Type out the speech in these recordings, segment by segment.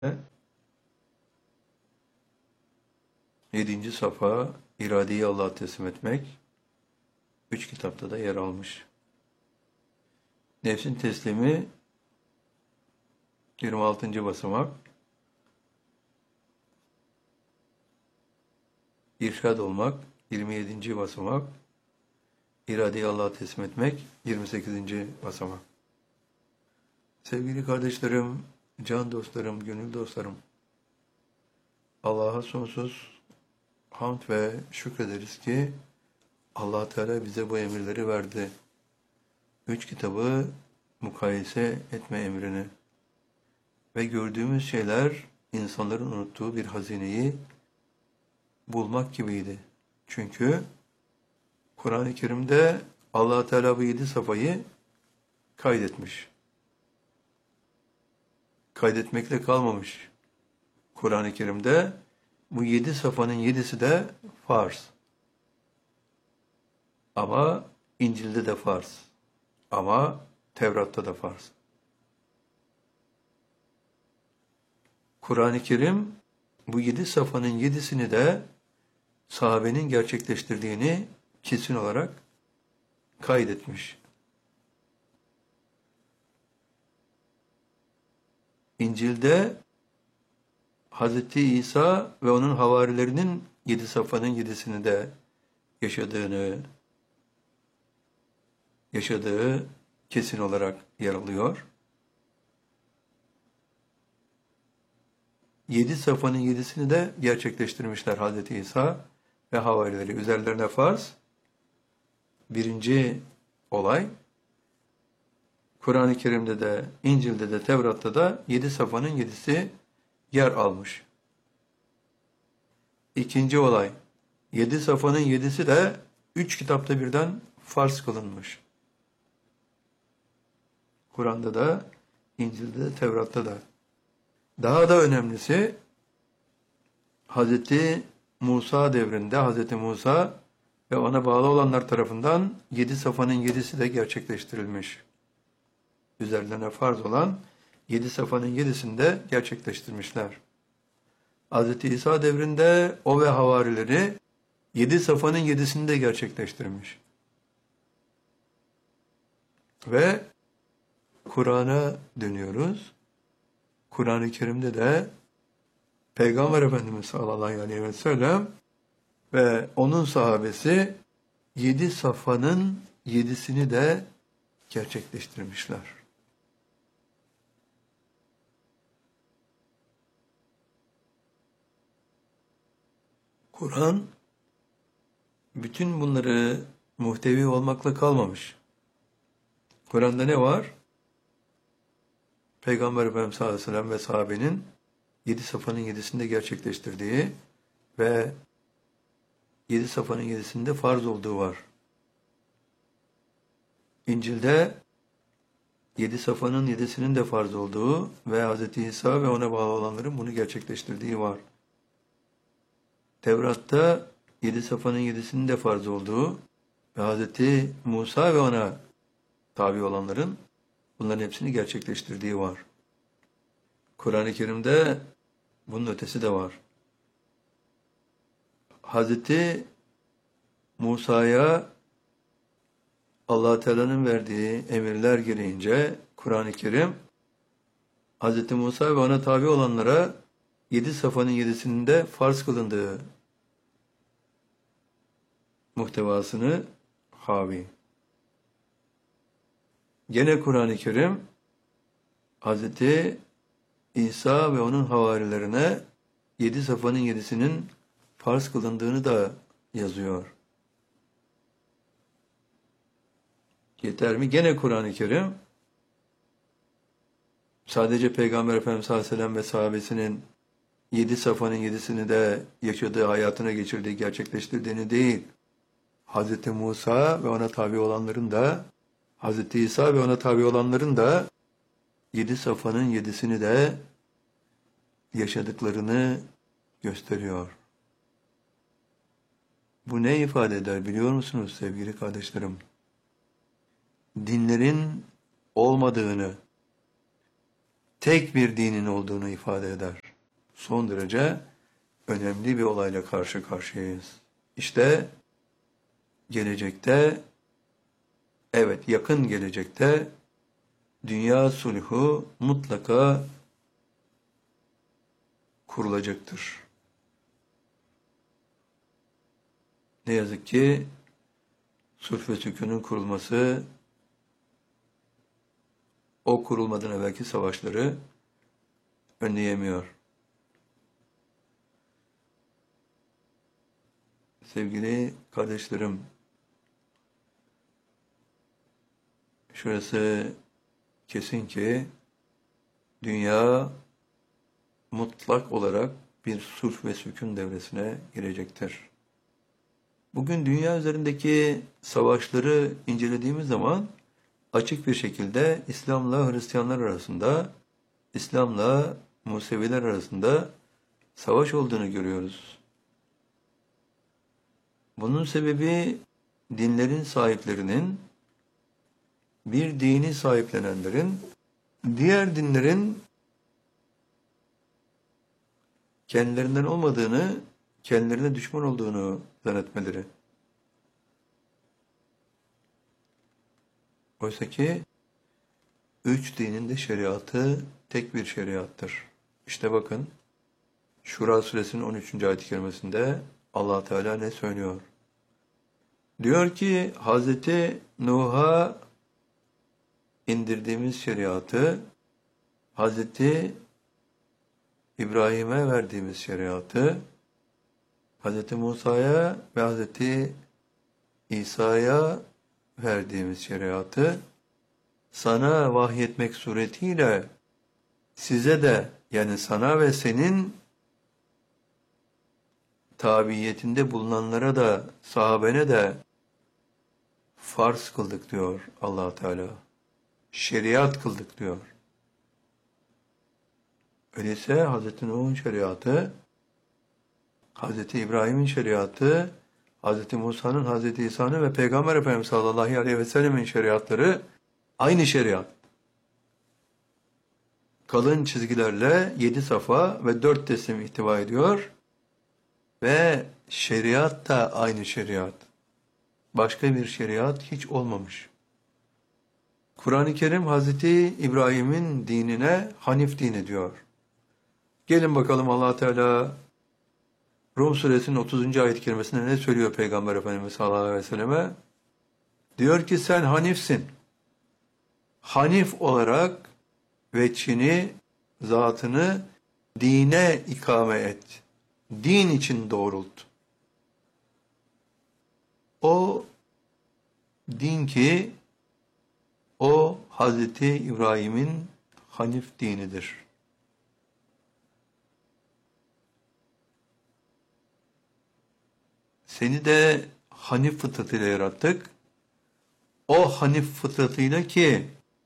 7. Safa, iradeyi Allah'a teslim etmek, 3 kitapta da yer almış. Nefsin teslimi 26. basamak, irşad olmak 27. basamak, iradeyi Allah'a teslim etmek 28. basamak. Sevgili kardeşlerim, can dostlarım, gönül dostlarım, Allah'a sonsuz hamd ve şükrederiz ki Allah Teala bize bu emirleri verdi. 3 kitabı mukayese etme emrini ve gördüğümüz şeyler insanların unuttuğu bir hazineyi bulmak gibiydi. Çünkü Kur'an-ı Kerim'de Allah Teala bu 7 safayı kaydetmiş. Kaydetmekle kalmamış. Kur'an-ı Kerim'de bu 7 safanın 7'si de farz. Ama İncil'de de farz. Ama Tevrat'ta da farz. Kur'an-ı Kerim bu 7 safanın 7'sini de sahabenin gerçekleştirdiğini kesin olarak kaydetmiş. İncil'de Hz. İsa ve onun havarilerinin 7 safanın 7'sini de yaşadığı kesin olarak yer alıyor. 7 safanın 7'sini de gerçekleştirmişler Hz. İsa ve havarileri. Üzerlerine farz. Birinci olay, Kur'an-ı Kerim'de de, İncil'de de, Tevrat'ta da 7 safanın 7'si yer almış. İkinci olay, 7 safanın 7'si de 3 kitapta birden farz kılınmış. Kur'an'da da, İncil'de de, Tevrat'ta da. Daha da önemlisi, Hz. Musa devrinde, Hz. Musa ve ona bağlı olanlar tarafından 7 safanın 7'si de gerçekleştirilmiş. Üzerlerine farz olan 7 safanın 7'sini de gerçekleştirmişler. Hz. İsa devrinde o ve havarileri 7 safanın 7'sini de gerçekleştirmiş. Ve Kur'an'a dönüyoruz. Kur'an-ı Kerim'de de Peygamber Efendimiz sallallahu aleyhi ve sellem ve onun sahabesi 7 safanın 7'sini de gerçekleştirmişler. Kur'an bütün bunları muhtevi olmakla kalmamış. Kur'an'da ne var? Peygamber Efendimiz sallallahu aleyhi ve sellem ve sahabenin 7 safanın 7'sini de gerçekleştirdiği ve 7 safanın 7'sinde farz olduğu var. İncil'de 7 safanın 7'sinin de farz olduğu ve Hz. İsa ve ona bağlı olanların bunu gerçekleştirdiği var. Tevrat'ta 7 safanın 7'sinin de farz olduğu ve Hz. Musa ve ona tabi olanların bunların hepsini gerçekleştirdiği var. Kur'an-ı Kerim'de bunun ötesi de var. Hz. Musa'ya Allah Teala'nın verdiği emirler gereğince Kur'an-ı Kerim Hz. Musa ve ona tabi olanlara 7 safanın 7'sinde farz kılındığı muhtevasını havi. Gene Kur'an-ı Kerim Hz. İsa ve onun havarilerine 7 safanın 7'sinin farz kılındığını da yazıyor. Yeter mi? Gene Kur'an-ı Kerim sadece Peygamber Efendimiz sallallahu aleyhi ve sellem ve sahabesinin 7 safanın 7'sini de yaşadığı, hayatına geçirdiği, gerçekleştirdiğini değil, Hz. Musa ve ona tabi olanların da, Hz. İsa ve ona tabi olanların da 7 safanın 7'sini de yaşadıklarını gösteriyor. Bu ne ifade eder biliyor musunuz sevgili kardeşlerim? Dinlerin olmadığını, tek bir dinin olduğunu ifade eder. Son derece önemli bir olayla karşı karşıyayız. İşte gelecekte, evet yakın gelecekte dünya sulhu mutlaka kurulacaktır. Ne yazık ki sulh ve sükûnun kurulması o kurulmadan evvelki savaşları önleyemiyor. Sevgili kardeşlerim, şurası kesin ki dünya mutlak olarak bir sulh ve sükun devresine girecektir. Bugün dünya üzerindeki savaşları incelediğimiz zaman açık bir şekilde İslam'la Hristiyanlar arasında, İslam'la Museviler arasında savaş olduğunu görüyoruz. Bunun sebebi dinlerin sahiplerinin, bir dini sahiplenenlerin, diğer dinlerin kendilerinden olmadığını, kendilerine düşman olduğunu zannetmeleri. Oysa ki üç dinin de şeriatı tek bir şeriattır. İşte bakın, Şura suresinin 13. ayet-i kerimesinde Allah Teala ne söylüyor? Diyor ki Hazreti Nuh'a indirdiğimiz şeriatı, Hazreti İbrahim'e verdiğimiz şeriatı, Hazreti Musa'ya ve Hazreti İsa'ya verdiğimiz şeriatı sana vahyetmek suretiyle size de, yani sana ve senin tabiyetinde bulunanlara da, sahabene de farz kıldık diyor Allah Teala. Şeriat kıldık diyor. Öyleyse Hz. Nuh'un şeriatı, Hz. İbrahim'in şeriatı, Hz. Musa'nın, Hz. İsa'nın ve Peygamber Efendimiz sallallahu aleyhi ve sellemin şeriatları aynı şeriat. Kalın çizgilerle 7 safa ve 4 teslim ihtiva ediyor ve şeriat da aynı şeriat. Başka bir şeriat hiç olmamış. Kur'an-ı Kerim Hazreti İbrahim'in dinine Hanif dini diyor. Gelin bakalım Allah Teala Rum suresinin 30. ayet-i kerimesinde ne söylüyor Peygamber Efendimiz sallallahu aleyhi ve selleme? Diyor ki sen Hanifsin. Hanif olarak veçhini, zatını dine ikame et. Din için doğrult. O din ki o Hazreti İbrahim'in Hanif dinidir. Seni de Hanif fıtratıyla yarattık. O Hanif fıtratıyla ki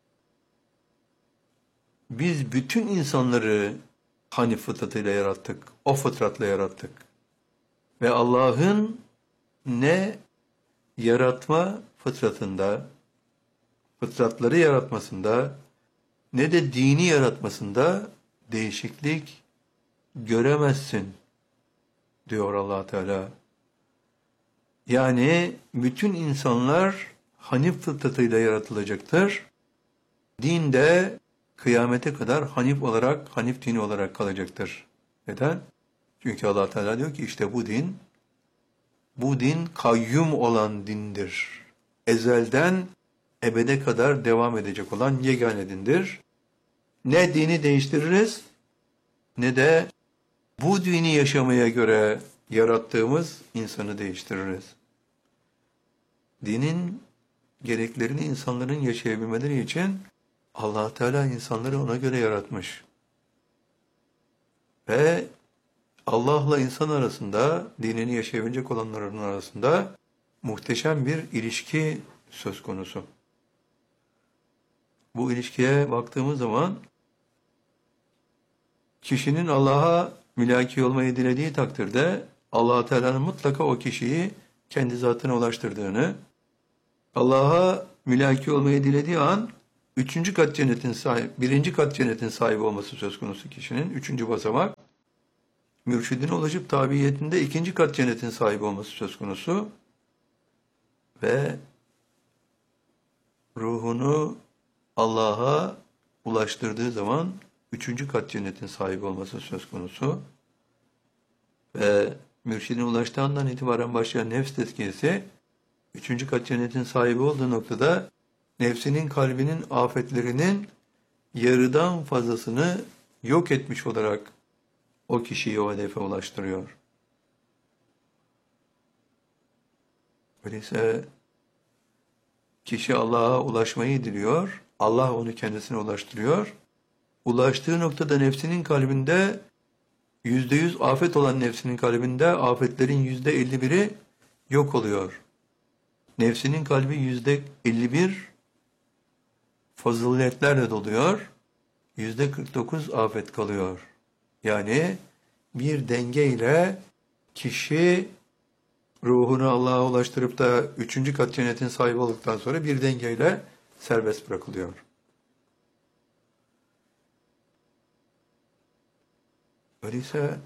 biz bütün insanları Hanif fıtratıyla yarattık. O fıtratla yarattık. Ve Allah'ın ne yaratma fıtratında, fıtratları yaratmasında, ne de dini yaratmasında değişiklik göremezsin, diyor Allah Teala. Yani bütün insanlar Hanif fıtratıyla yaratılacaktır. Din de kıyamete kadar Hanif olarak, Hanif dini olarak kalacaktır. Neden? Çünkü Allah Teala diyor ki işte bu din kayyum olan dindir. Ezelden ebede kadar devam edecek olan yegane dindir. Ne dini değiştiririz, ne de bu dini yaşamaya göre yarattığımız insanı değiştiririz. Dinin gereklerini insanların yaşayabilmeleri için Allah Teala insanları ona göre yaratmış. Ve Allah'la insan arasında, dinini yaşayabilecek olanların arasında muhteşem bir ilişki söz konusu. Bu ilişkiye baktığımız zaman kişinin Allah'a mülaki olmayı dilediği takdirde Allah Teala'nın mutlaka o kişiyi kendi zatına ulaştırdığını, Allah'a mülaki olmayı dilediği an üçüncü kat cennetin sahibi, birinci kat cennetin sahibi olması söz konusu kişinin. Üçüncü basamak. Mürşidine ulaşıp tabiyetinde ikinci kat cennetin sahibi olması söz konusu. Ve ruhunu Allah'a ulaştırdığı zaman üçüncü kat cennetin sahibi olması söz konusu. Ve mürşidine ulaştığı andan itibaren başlayan nefs tezkiyesi, üçüncü kat cennetin sahibi olduğu noktada nefsinin, kalbinin afetlerinin yarıdan fazlasını yok etmiş olarak o kişiyi o hedefe ulaştırıyor. Öyleyse kişi Allah'a ulaşmayı diliyor, Allah onu kendisine ulaştırıyor. Ulaştığı noktada nefsinin kalbinde %100 afet olan nefsinin kalbinde afetlerin %51'i yok oluyor. Nefsinin kalbi %51 faziletlerle doluyor, %49 afet kalıyor. Yani bir denge ile kişi ruhunu Allah'a ulaştırıp da üçüncü kat cennetin sahibi olduktan sonra bir dengeyle serbest bırakılıyor. Öyleyse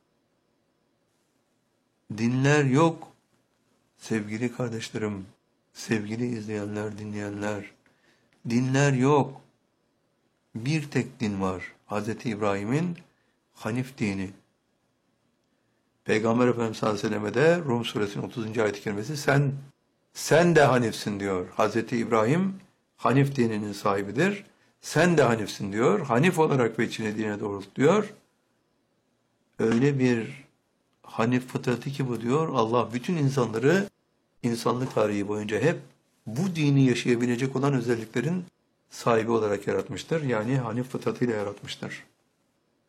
dinler yok sevgili kardeşlerim, sevgili izleyenler, dinleyenler. Dinler yok. Bir tek din var. Hz. İbrahim'in Hanif dini. Peygamber Efendimiz sallallahu aleyhi ve selleme de Rum suresinin 30. ayet-i kerimesi sen de Hanifsin diyor. Hz. İbrahim Hanif dininin sahibidir. Sen de Hanifsin diyor. Hanif olarak ve içine dine doğrultuyor. Öyle bir Hanif fıtratı ki bu diyor. Allah bütün insanları insanlık tarihi boyunca hep bu dini yaşayabilecek olan özelliklerin sahibi olarak yaratmıştır. Yani Hanif fıtratıyla yaratmıştır.